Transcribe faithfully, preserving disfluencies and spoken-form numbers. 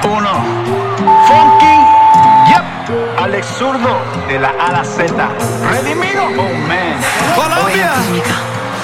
uno. Funky, yep. Alex Zurdo de la A a la Z. ¿Redimido o